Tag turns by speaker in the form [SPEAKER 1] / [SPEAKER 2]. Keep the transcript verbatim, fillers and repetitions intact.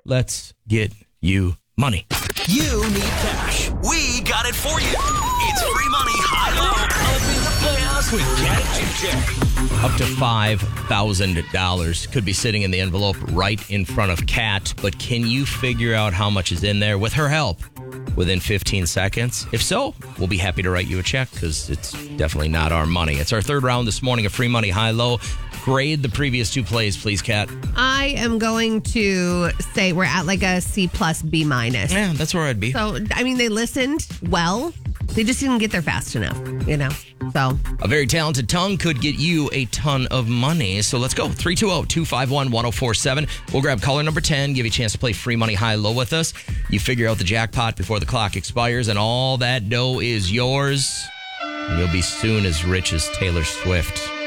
[SPEAKER 1] let's get you money.
[SPEAKER 2] You need cash. We got it for you. It's free money, high-low, up in the playoffs with Cat and Jay.
[SPEAKER 1] Up to five thousand dollars could be sitting in the envelope right in front of Kat, but can you figure out how much is in there with her help within fifteen seconds? If so, we'll be happy to write you a check because it's definitely not our money. It's our third round this morning of free money, high-low. Grade the previous two plays, please, Kat.
[SPEAKER 3] I am going to say we're at like a C plus B minus.
[SPEAKER 1] Yeah, that's where I'd be.
[SPEAKER 3] So, I mean, they listened well. They just didn't get there fast enough, you know? So,
[SPEAKER 1] a very talented tongue could get you a ton of money. So let's go. three two zero, two five one, one zero four seven. We'll grab caller number ten, give you a chance to play free money high-low with us. You figure out the jackpot before the clock expires, and all that dough is yours. And you'll be soon as rich as Taylor Swift.